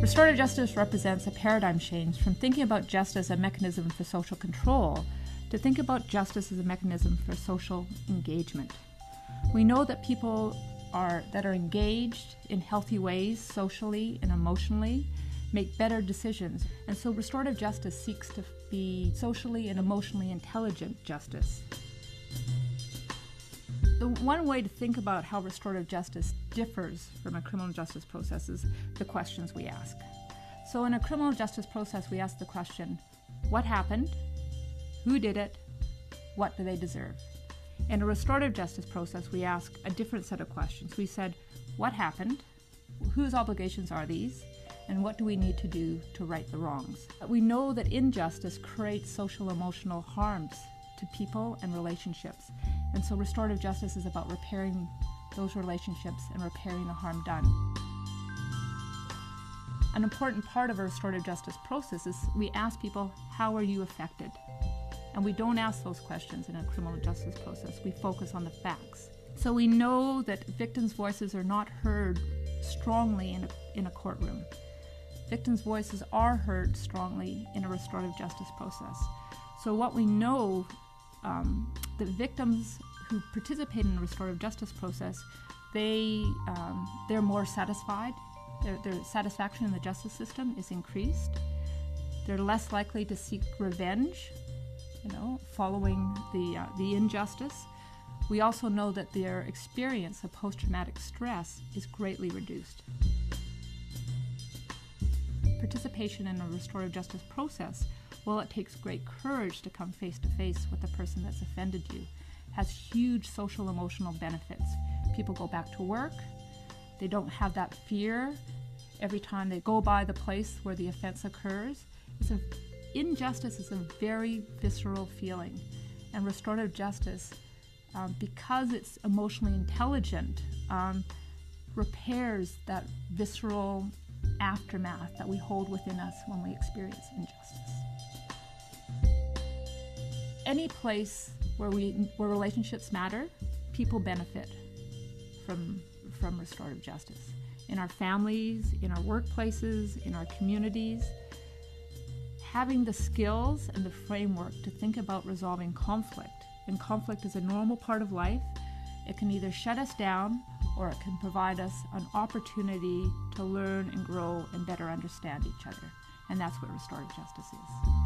Restorative justice represents a paradigm change from thinking about justice as a mechanism for social control to think about justice as a mechanism for social engagement. We know that people that are engaged in healthy ways socially and emotionally make better decisions, and so restorative justice seeks to be socially and emotionally intelligent justice. The one way to think about how restorative justice differs from a criminal justice process is the questions we ask. So in a criminal justice process, we ask the question, what happened? Who did it? What do they deserve? In a restorative justice process, we ask a different set of questions. We said, what happened? Whose obligations are these? And what do we need to do to right the wrongs? We know that injustice creates social emotional harms to people and relationships. And so restorative justice is about repairing those relationships and repairing the harm done. An important part of a restorative justice process is we ask people, how are you affected? And we don't ask those questions in a criminal justice process. We focus on the facts. So we know that victims' voices are not heard strongly in a courtroom. Victims' voices are heard strongly in a restorative justice process. So what we know, the victims who participate in the restorative justice process, they're more satisfied. Their satisfaction in the justice system is increased. They're less likely to seek revenge, following the injustice. We also know that their experience of post-traumatic stress is greatly reduced. Participation in a restorative justice process, while it takes great courage to come face to face with the person that's offended you, has huge social emotional benefits. People go back to work. They don't have that fear every time they go by the place where the offense occurs. Injustice is a very visceral feeling, and restorative justice, because it's emotionally intelligent, repairs that visceral aftermath that we hold within us when we experience injustice. Any place where relationships matter, people benefit from restorative justice. In our families, in our workplaces, in our communities, having the skills and the framework to think about resolving conflict, and conflict is a normal part of life. It can either shut us down or it can provide us an opportunity to learn and grow and better understand each other. And that's what restorative justice is.